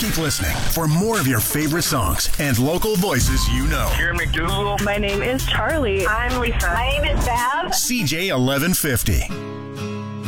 Keep listening for more of your favorite songs and local voices you know. Here McDougal. My name is Charlie. I'm Lisa. My name is Bev. CJ 1150.